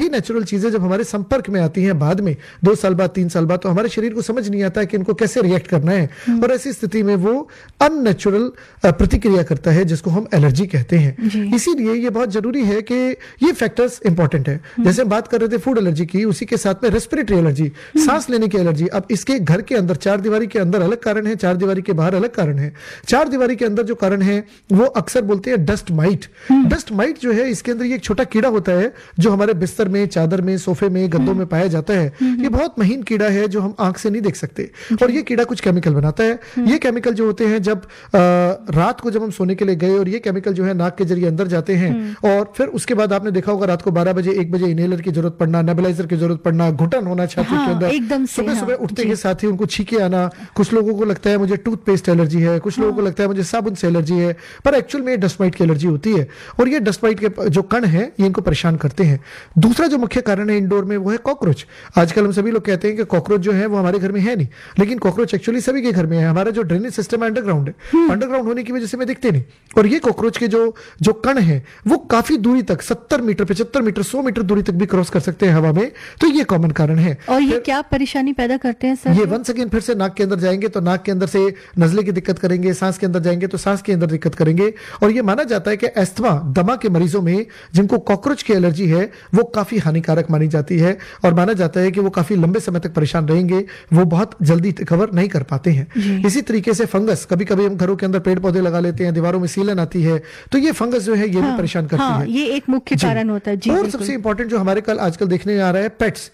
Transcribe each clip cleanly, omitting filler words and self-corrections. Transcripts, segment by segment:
वही नेचुरल चीजें जब हमारे संपर्क में आती हैं बाद में 2 साल बाद 3 साल बाद, तो हमारे शरीर को समझ नहीं आता है कि इनको कैसे रिएक्ट करना है, और ऐसी स्थिति में वो अननेचुरल प्रतिक्रिया करता है जिसको हम एलर्जी कहते हैं। इसीलिए ये बहुत जरूरी है कि ये फैक्टर्स इंपॉर्टेंट है। जैसे हम बात कर रहे थे फूड एलर्जी की, उसी के साथ में रेस्पिरेटरी एलर्जी, सांस लेने की एलर्जी। अब इसके घर के अंदर 4 दीवारी के अंदर अलग कारण है, 4 दीवारी के बाहर अलग कारण है। 4 दीवारी के अंदर जो कारण है वो अक्सर बोलते हैं डस्ट माइट। डस्ट माइट जो है, इसके अंदर ये एक छोटा कीड़ा होता है जो हमारे बिस्तर में, चादर में, सोफे में, गद्दों में पाया जाता है। ये बहुत महीन कीड़ा है जो हम आंख से नहीं देख सकते, और ये कीड़ा कुछ केमिकल बनाता है। ये केमिकल जो होते हैं, जब रात को जब हम सोने के लिए गए और ये केमिकल जो है नाक के जरिए अंदर जाते हैं, और फिर उसके बाद आपने देखा होगा रात को 12 बजे 1 बजे इनहेलर की जरूरत पड़ना, नेबुलाइजर की जरूरत पड़ना, घुटन होना छाती के अंदर, सुबह सुबह उठते के साथ ही उनको छींके आना। कुछ लोगों को लगता है मुझे टूथपेस्ट एलर्जी है, कुछ लोगों को लगता है मुझे साबुन से एलर्जी है, पर एक्चुअल में डस्ट माइट की एलर्जी होती है। और ये डस्ट माइट के जो कण है ये इनको परेशान करते हैं। दूसरा जो मुख्य कारण है इंडोर में वो है कॉकरोच। आजकल हम सभी लोग कहते हैं कि कॉकरोच जो है वो हमारे घर में है नहीं, लेकिन कॉकरोच एक्चुअली सभी के घर में है। हमारा जो ड्रेनेज सिस्टम है अंडरग्राउंड है, अंडरग्राउंड होने की वजह से हमें दिखते नहीं। और ये कॉकरोच के जो कण है वो काफी दूरी तक 70 मीटर 75 मीटर 100 मीटर दूरी तक भी क्रॉस कर सकते हैं हवा में। तो ये कॉमन कारण है। और ये क्या परेशानी पैदा करते हैं सर? ये वंस अगेन फिर से नाक के अंदर जाएंगे तो नाक के अंदर से नजले की दिक्कत करेंगे, सांस के अंदर जाएंगे तो सांस के अंदर दिक्कत करेंगे। और ये माना जाता है कि अस्थमा, दमा के मरीजों में जिनको कॉकरोच की एलर्जी है वो काफी हानिकारक मानी जाती है, और माना जाता है कि वो काफी लंबे समय तक परेशान रहेंगे, वो बहुत जल्दी रिकवर नहीं कर पाते हैं। इसी तरीके से फंगस, कभी कभी हम घरों के अंदर पेड़ पौधे लगा लेते हैं, दीवारों में सीलन आती है, तो ये फंगस जो है ये भी परेशान करती है। ये एक मुख्य कारण होता है। और सबसे इंपॉर्टेंट जो हमारे कल आजकल देखने में आ रहा है, पेट्स,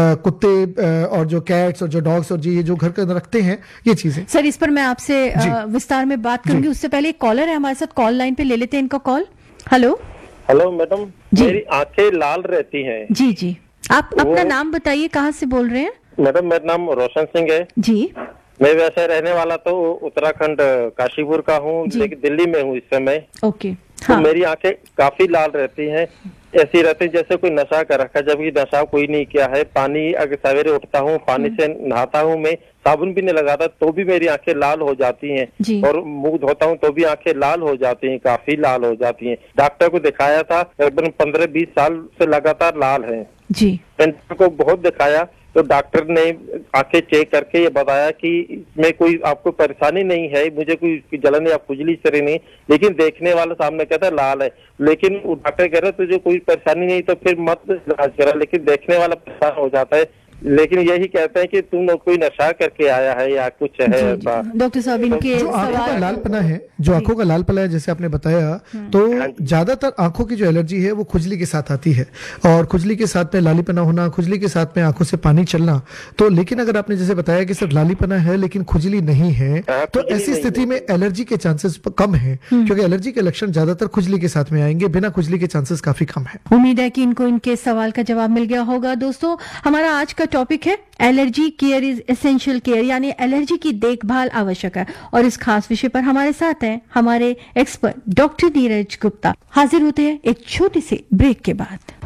कुत्ते और जो कैट्स और जो डॉग्स और ये जो घर के अंदर रखते हैं, ये चीजें। सर इस पर मैं आपसे विस्तार में बात करूंगी, उससे पहले एक कॉलर है हमारे साथ कॉल लाइन पे, ले लेते हैं इनका कॉल। हेलो हेलो मैडम, मेरी आंखें लाल रहती हैं। जी जी, आप अपना नाम बताइए, कहाँ से बोल रहे हैं? मैडम मेरा नाम रोशन सिंह है जी। मैं वैसे रहने वाला तो उत्तराखंड काशीपुर का हूँ, लेकिन दिल्ली में हूँ इस समय। ओके। तो मेरी आंखें काफी लाल रहती हैं, ऐसी रहती है जैसे कोई नशा कर रखा है, जबकि नशा कोई नहीं किया है। पानी अगर सवेरे उठता हूँ, पानी से नहाता हूँ, मैं साबुन भी नहीं लगाता तो भी मेरी आंखें लाल हो जाती हैं, और मुंह धोता हूँ तो भी आंखें लाल हो जाती हैं, काफी लाल हो जाती हैं। डॉक्टर को दिखाया था, करीबन 15-20 साल से लगातार लाल है जी। डॉक्टर को बहुत दिखाया तो डॉक्टर ने आंखें चेक करके ये बताया कि इसमें कोई आपको परेशानी नहीं है, मुझे कोई जलन या खुजली शरीर नहीं, लेकिन देखने वाला सामने कहता है लाल है। लेकिन डॉक्टर कह रहा है तुझे कोई परेशानी नहीं तो फिर मत इलाज करा, लेकिन देखने वाला परेशान हो जाता है। लेकिन यही कहते हैं कि तुम कोई नशा करके आया है या कुछ है ऐसा। डॉक्टर साहब इनके जो आंखों का लालपना है, जो आंखों का लालपना है जैसे आपने बताया, तो ज्यादातर आंखों की जो एलर्जी है वो खुजली के साथ आती है, और खुजली के साथ में लालीपना होना, खुजली के साथ में आंखों से पानी चलना। तो लेकिन अगर आपने जैसे बताया कि सिर्फ लालीपना है लेकिन खुजली नहीं है, तो ऐसी स्थिति में एलर्जी के चांसेस कम है, क्योंकि एलर्जी के लक्षण ज्यादातर खुजली के साथ में आएंगे, बिना खुजली के चांसेस काफी कम है। उम्मीद है कि इनको इनके सवाल का जवाब मिल गया होगा। दोस्तों हमारा आज का टॉपिक है allergy care is essential care, यानी एलर्जी की देखभाल आवश्यक है। और इस खास विषय पर हमारे साथ हैं हमारे एक्सपर्ट डॉक्टर नीरज गुप्ता। हाजिर होते हैं एक छोटी सी ब्रेक के बाद।